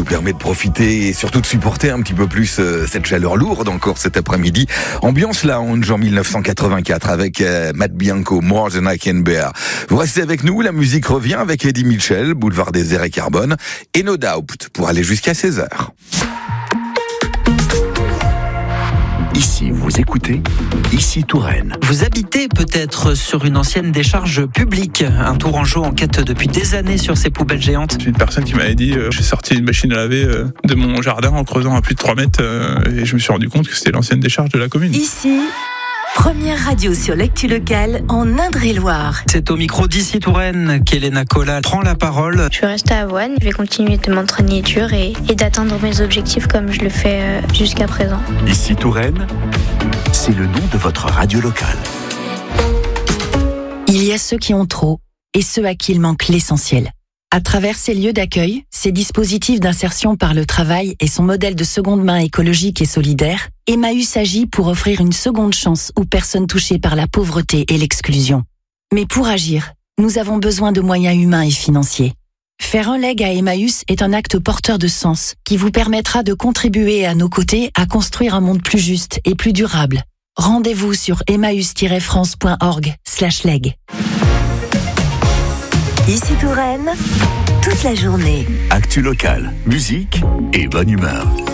permet de profiter et surtout de supporter un petit peu plus cette chaleur lourde encore cet après-midi. Ambiance lounge en 1984 avec Matt Bianco, More Than I Can Bear. Vous restez avec nous, la musique revient avec Eddie Mitchell, Boulevard Désert et Carbone et No Doubt pour aller jusqu'à 16h. Ici, vous écoutez Ici Touraine. Vous habitez peut-être sur une ancienne décharge publique. Un Tourangeau enquête depuis des années sur ces poubelles géantes. C'est une personne qui m'avait dit j'ai sorti une machine à laver de mon jardin en creusant à plus de 3 mètres et je me suis rendu compte que c'était l'ancienne décharge de la commune. Ici, première radio sur l'actu locale en Indre-et-Loire. C'est au micro d'Ici Touraine qu'Elena Collat prend la parole. Je reste à Avoine, je vais continuer de m'entraîner dur et d'atteindre mes objectifs comme je le fais jusqu'à présent. Ici Touraine, c'est le nom de votre radio locale. Il y a ceux qui ont trop et ceux à qui il manque l'essentiel. À travers ces lieux d'accueil, ces dispositifs d'insertion par le travail et son modèle de seconde main écologique et solidaire, Emmaüs agit pour offrir une seconde chance aux personnes touchées par la pauvreté et l'exclusion. Mais pour agir, nous avons besoin de moyens humains et financiers. Faire un leg à Emmaüs est un acte porteur de sens qui vous permettra de contribuer à nos côtés à construire un monde plus juste et plus durable. Rendez-vous sur emmaüs-france.org/leg. Ici Touraine, toute la journée. Actu locale, musique et bonne humeur.